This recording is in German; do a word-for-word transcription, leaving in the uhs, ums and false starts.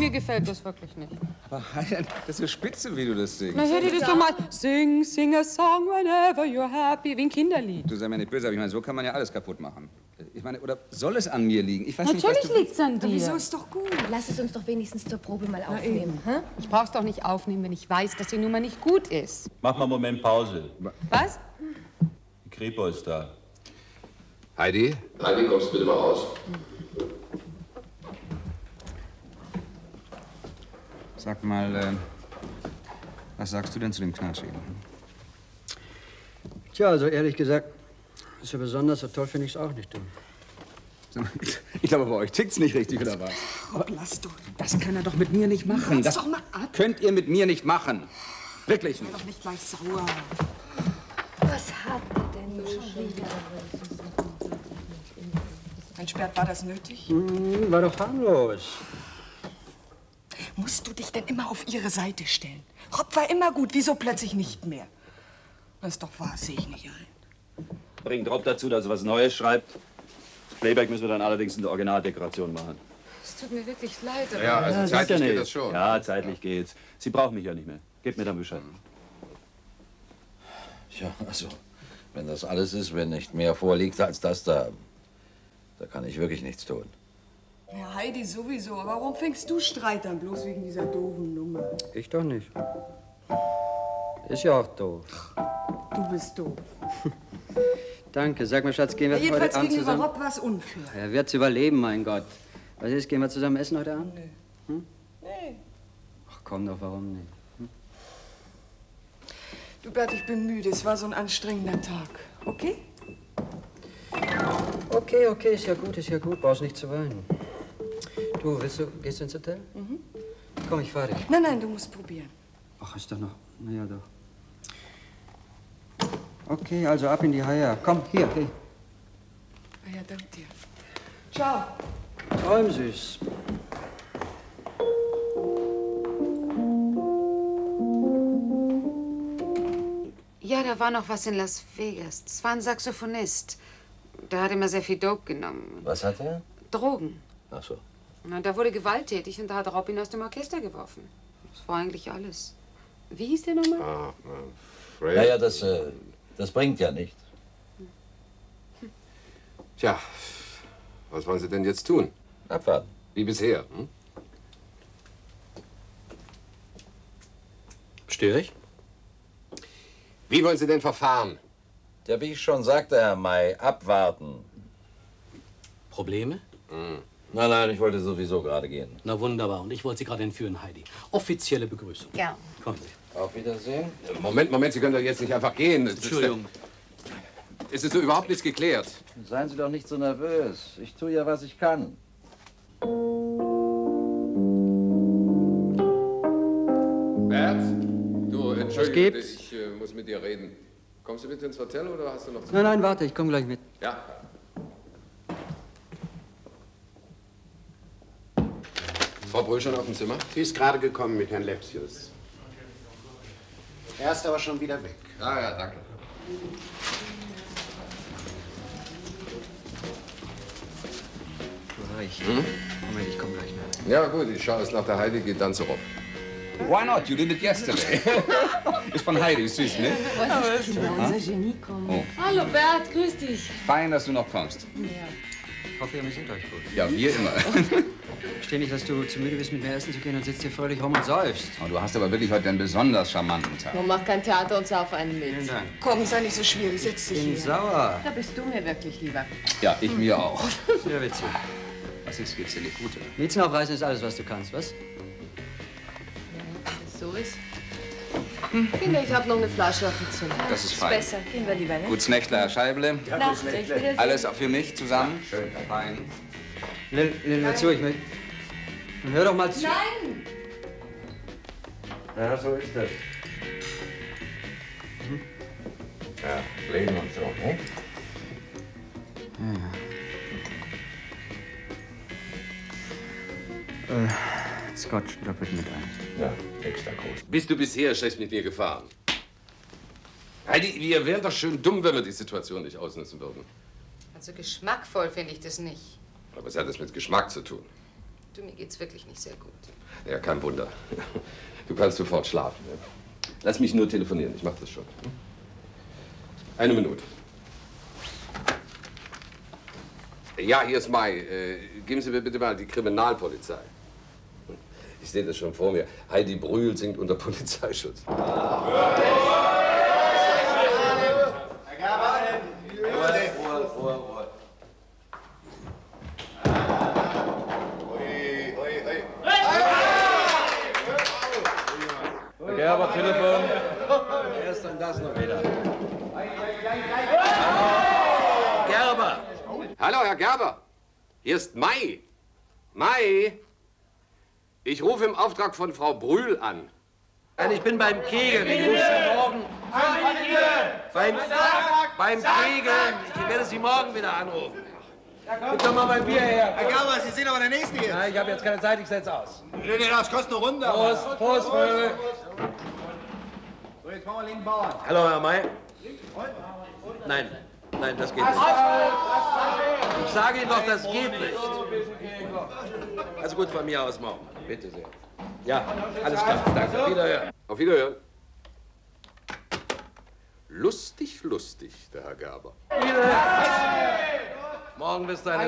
mir gefällt das wirklich nicht. Aber Heidi, das ist so spitze, wie du das singst. Na, hätte das doch mal... Sing, sing a song whenever you're happy, wie ein Kinderlied. Du sei mir nicht böse, aber ich meine, so kann man ja alles kaputt machen. Ich meine, oder soll es an mir liegen? Ich weiß Natürlich nicht, was du... liegt's an dir. Wieso ist doch gut? Lass es uns doch wenigstens zur Probe mal aufnehmen. Hä? Ich brauch's doch nicht aufnehmen, wenn ich weiß, dass die Nummer nicht gut ist. Mach mal einen Moment Pause. Was? Die Kripo ist da. Heidi? Heidi, kommst du bitte mal raus. Sag mal, äh, was sagst du denn zu dem Knatschi? Tja, also ehrlich gesagt, so besonders so toll finde ich es auch nicht, du. Ich glaube, bei euch tickt's nicht richtig, oder was? Rob, lass doch. Das kann er doch mit mir nicht machen. Lass Das doch mal ab. könnt ihr mit mir nicht machen. Wirklich Sei nicht. doch nicht gleich sauer. Was hat er denn nun schon wieder? Mein Sperrt, war das nötig? Hm, war doch harmlos. Musst du dich denn immer auf ihre Seite stellen? Rob war immer gut, wieso plötzlich nicht mehr? Das ist doch wahr, sehe ich nicht ein. Bringt Rob dazu, dass er was Neues schreibt. Das Playback müssen wir dann allerdings in der Originaldekoration machen. Es tut mir wirklich leid, aber... Ja, also Ja, zeitlich sicher geht nicht. das schon. Ja, zeitlich geht's. Sie brauchen mich ja nicht mehr. Gebt mir dann Bescheid. Tja, also, wenn das alles ist, wenn nicht mehr vorliegt als das da, da kann ich wirklich nichts tun. Ja, Heidi sowieso. Aber warum fängst du Streit an, bloß wegen dieser doofen Nummer? Ich doch nicht. Ist ja auch doof. Du bist doof. Danke. Sag mal, Schatz, gehen wir Ja, heute jedenfalls Abend gegenüber zusammen? Rob war es unfair. Er wird's überleben, mein Gott. Was ist, gehen wir zusammen essen heute Abend? Nee. Hm? Nee. Ach komm doch, warum nicht? Hm? Du, Bert, ich bin müde. Es war so ein anstrengender Tag. Okay? Okay, okay, ist ja gut, ist ja gut. Brauchst nicht zu weinen. Du, willst du, gehst du ins Hotel? Mhm. Komm, ich fahr dich. Nein, nein, du musst probieren. Ach, ist doch noch. Na ja, doch. Okay, also ab in die Haie. Komm, hier, geh. Ah ja, dank dir. Ciao. Träum süß. Ja, da war noch was in Las Vegas. Das war ein Saxophonist. Der hat immer sehr viel Dope genommen. Was hat er? Drogen. Ach so. Und der wurde gewalttätig und da hat Rob ihn aus dem Orchester geworfen. Das war eigentlich alles. Wie hieß der nochmal? Ah, Fred. Naja, das, äh, das bringt ja nichts. Tja, was wollen Sie denn jetzt tun? Abwarten. Wie bisher, hm? Störe ich? Wie wollen Sie denn verfahren? Ja, wie ich schon sagte, Herr May, abwarten. Probleme? Hm. Nein, nein, ich wollte sowieso gerade gehen. Na wunderbar. Und ich wollte Sie gerade entführen, Heidi. Offizielle Begrüßung. Ja. Kommen Sie. Auf Wiedersehen. Moment, Moment, Sie können doch jetzt nicht einfach gehen. Es Entschuldigung. Ist, es ist so überhaupt nichts geklärt. Seien Sie doch nicht so nervös. Ich tue ja, was ich kann. Bert? Du, entschuldige, gibt's? ich äh, muss mit dir reden. Kommst du bitte ins Hotel oder hast du noch Zeit? Nein, nein, warte, ich komme gleich mit. Ja. Frau Brühl schon auf dem Zimmer? Sie ist gerade gekommen mit Herrn Lepsius. Er ist aber schon wieder weg. Ah ja, danke. Du, ich. Hm? Moment, ich komme gleich mit. Ja gut, ich schaue es nach der Heidi, geht dann zu Rob. Why not? You did it yesterday. Ist von Heidi, süß, ne? Was ist unser Genie kommt. Oh. Hallo Bert, grüß dich. Fein, dass du noch kommst. Ja. Ich hoffe, ihr amüsiert euch gut. Ja, wir immer. Ich verstehe nicht, dass du zu müde bist, mit mir essen zu gehen und sitzt hier fröhlich rum und säufst. Oh, du hast aber wirklich heute einen besonders charmanten Tag. Nun mach kein Theater und sauf einen mit. Vielen Dank. Komm, sei nicht so schwierig, setz dich Ich bin hier. sauer. Da bist du mir wirklich lieber. Ja, ich mir auch. Sehr witzig. Was ist, geht's dir nicht gut? Oder? Miezen aufreißen ist alles, was du kannst, was? So ist. Kinder, ich habe noch eine Flasche auf dem Zimmer. Das ist fein. Besser, gehen wir lieber, ne? Gut's Nächtler, Herr Scheible. Nacht, ich wiedersehen. Alles auch für mich zusammen? Schön. Fein. Lil, Lil, hör zu, ich möchte... Hör doch mal zu. Nein! Ja, so ist das. Mhm. Ja, Leben und so, ne? Ja, ja. Äh, Scotch, doppelt mit ein. Ja, extra groß. Bist du bisher schlecht mit mir gefahren? Heidi, wir wären doch schön dumm, wenn wir die Situation nicht ausnutzen würden. Also geschmackvoll finde ich das nicht. Aber was hat das mit Geschmack zu tun? Du, mir geht's wirklich nicht sehr gut. Ja, kein Wunder. Du kannst sofort schlafen. Ja? Lass mich nur telefonieren, ich mach das schon. Eine Minute. Ja, hier ist Mai. Äh, geben Sie mir bitte mal die Kriminalpolizei. Ich sehe das schon vor mir. Heidi Brühl singt unter Polizeischutz. Herr Gerber, Telefon. Erst dann das noch wieder. Gerber! Hallo, Herr Gerber. Hier ist Mai. Mai. Ich rufe im Auftrag von Frau Brühl an. Nein, ich bin beim Kegeln. Ich rufe Sie morgen. Beim, beim Kegeln. Ich werde Sie morgen wieder anrufen. Gib doch mal mein Bier her. Herr Gerber, Sie sind aber der Nächste jetzt. Nein, ich habe jetzt keine Zeit, ich setze aus. Nee, nee, das kostet eine Runde. Prost, Prost, Vögel. So, jetzt machen wir linken Bauern. Hallo, Herr May. Nein, nein, das geht nicht. Ich sage Ihnen doch, das geht nicht. Also gut, von mir aus morgen. Bitte sehr. Ja, alles klar. Danke. Auf Wiederhören. Auf Wiederhören. Lustig, lustig, der Herr Gerber. Morgen bist du eine